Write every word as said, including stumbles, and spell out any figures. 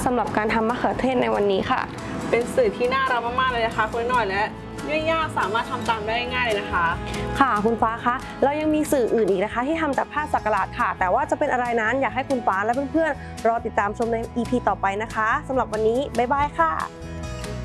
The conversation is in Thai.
สำหรับการทำมะเขือเทศในวันนี้ค่ะเป็นสื่อที่น่ารักมากๆเลยนะคะคุณหน่อยและไม่ยากสามารถทำตามได้ง่ายเลยนะคะค่ะคุณฟ้าคะเรายังมีสื่ออื่นอีกนะคะที่ทำจากผ้าสักหลาดค่ะแต่ว่าจะเป็นอะไรนั้นอยากให้คุณฟ้าและเพื่อนๆรอติดตามชมใน อี พี ต่อไปนะคะสำหรับวันนี้บ๊ายบายค่ะ